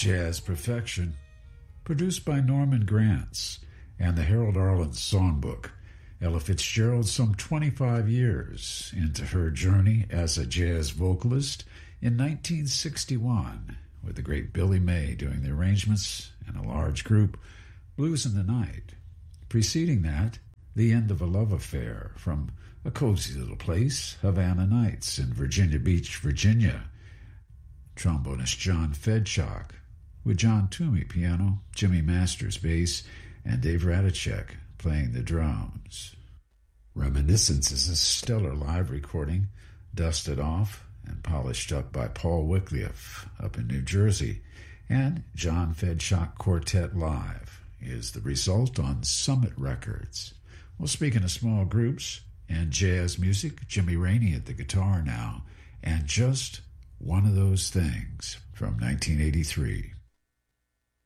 Jazz Perfection, produced by Norman Granz and the Harold Arlen Songbook. Ella Fitzgerald some 25 years into her journey as a jazz vocalist in 1961, with the great Billy May doing the arrangements and a large group, Blues in the Night. Preceding that, The End of a Love Affair from a cozy little place, Havana Nights in Virginia Beach, Virginia. Trombonist John Fedchock, with John Toomey piano, Jimmy Masters bass, and Dave Radicek playing the drums. Reminiscence is a stellar live recording, dusted off and polished up by Paul Wycliffe up in New Jersey, and John Fedchock Quartet Live is the result on Summit Records. Well, speaking of small groups and jazz music, Jimmy Rainey at the guitar now, and Just One of Those Things from 1983.